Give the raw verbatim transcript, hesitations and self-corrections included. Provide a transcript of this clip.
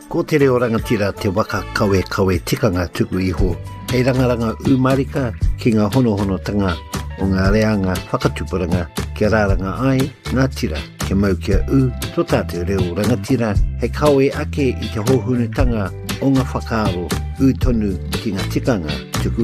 Ko te reo rangatira te waka kawe kawe tikanga tuku iho. Hei rangaranga umarika ki ngā hono hono tanga o ngā reanga whakatupuranga kia rāranga ai ngā tira ke mau kia u tō tātou reo rangatira he kawe ake i te hohunutanga o ngā whakaaro u tonu ki ngā tikanga tuku